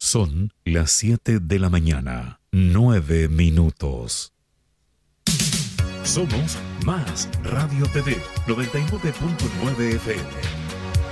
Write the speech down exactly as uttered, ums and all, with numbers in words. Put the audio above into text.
Son las siete de la mañana, nueve minutos. Somos Más Radio T V, noventa y nueve punto nueve F M.